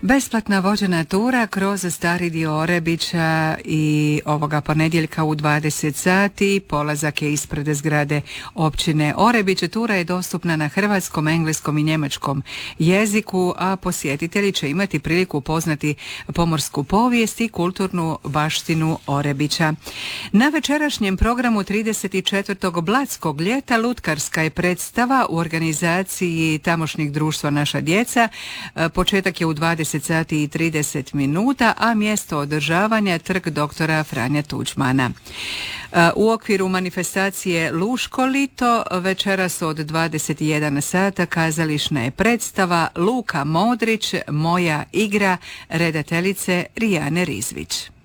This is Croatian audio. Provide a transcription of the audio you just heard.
Besplatna vođena tura kroz stari dio Orebića i ovoga ponedjeljka u 20 sati. Polazak je ispred zgrade općine Orebić. Tura je dostupna na hrvatskom, engleskom i njemačkom jeziku, a posjetitelji će imati priliku upoznati pomorsku povijest i kulturnu baštinu Orebića. Na večerašnjem programu 34. Blatskog ljeta lutkarska je predstava u organizaciji tamošnjeg društva Naša djeca. Početak je u 20 sati i 30 minuta, a mjesto održavanja Trg doktora Franja Tuđmana. U okviru manifestacije Luško lito večeras od 21 sata kazališna je predstava Luka Modrić, Moja igra, redateljice Rijane Rizvić.